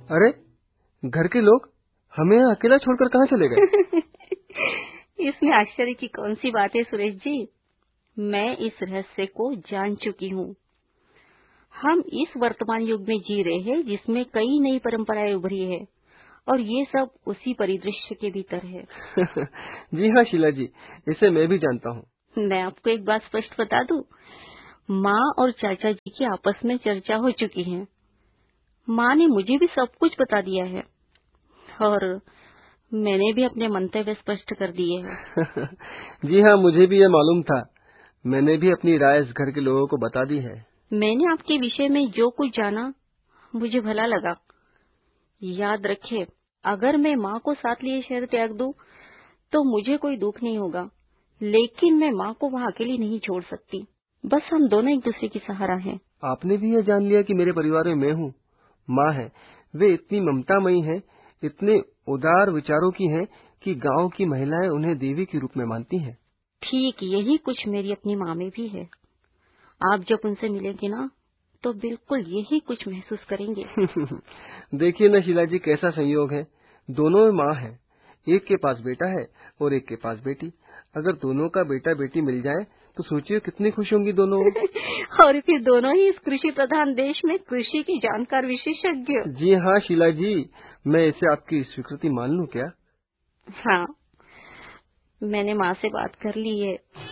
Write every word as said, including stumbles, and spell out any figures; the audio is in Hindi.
अरे, घर के लोग हमें यहाँ अकेला छोड़कर कहाँ चले गए? इसमें आश्चर्य की कौन सी बात है सुरेश जी? मैं इस रहस्य को जान चुकी हूँ। हम इस वर्तमान युग में जी रहे हैं जिसमें कई नई परंपराएं उभरी है और ये सब उसी परिदृश्य के भीतर है। जी हाँ शीला जी, इसे मैं भी जानता हूँ। मैं आपको एक बात स्पष्ट बता दूं, माँ और चाचा जी की आपस में चर्चा हो चुकी है। माँ ने मुझे भी सब कुछ बता दिया है और मैंने भी अपने मंतव्य स्पष्ट कर दिए हैं। जी हाँ, मुझे भी ये मालूम था। मैंने भी अपनी राय इस घर के लोगों को बता दी है। मैंने आपके विषय में जो कुछ जाना मुझे भला लगा। याद रखे, अगर मैं माँ को साथ लिए शहर त्याग दूं तो मुझे कोई दुख नहीं होगा, लेकिन मैं माँ को वहाँ अकेली नहीं छोड़ सकती। बस हम दोनों एक दूसरे की सहारा हैं। आपने भी यह जान लिया कि मेरे परिवार में मैं हूँ, माँ है। वे इतनी ममतामयी हैं, इतने उदार विचारों की हैं कि गांव की महिलाएं उन्हें देवी के रूप में मानती हैं। ठीक यही कुछ मेरी अपनी माँ में भी है। आप जब उनसे मिलेंगे ना तो बिल्कुल यही कुछ महसूस करेंगे। देखिए ना शीला जी, कैसा संयोग है। दोनों में माँ है, एक के पास बेटा है और एक के पास बेटी। अगर दोनों का बेटा बेटी मिल जाए तो सोचिए कितनी खुश होंगी दोनों। और फिर दोनों ही इस कृषि प्रधान देश में कृषि की जानकार विशेषज्ञ। जी हाँ शीला जी, मैं इसे आपकी स्वीकृति मान लूं क्या? हाँ, मैंने माँ से बात कर ली है।